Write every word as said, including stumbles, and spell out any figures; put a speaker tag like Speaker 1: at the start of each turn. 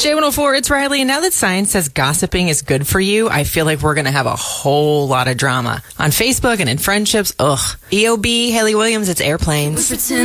Speaker 1: J one oh four, it's Riley. And now that science says gossiping is good for you, I feel like we're going to have a whole lot of drama on Facebook and in friendships. Ugh. E O B, Haley Williams, it's Airplanes.